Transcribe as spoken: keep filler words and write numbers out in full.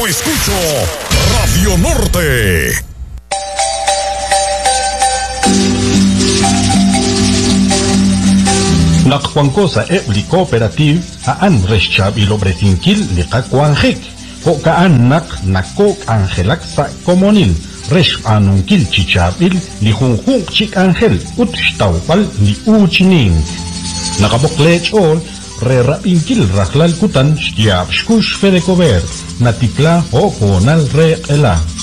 escucho Radio Norte. Nakwankosa Ebli Cooperative aan Reschab ilobretingkil ni Kakwanjik. Ko kaanak nakok Angelak sa komonil. Resh anungkil chichabil ni Hunghung Chik Angel ut stawpal ni Uchining. Nakaboklech on rerapingkil raklal kutan stiap shkush fedekover. Natikla o konal re ela.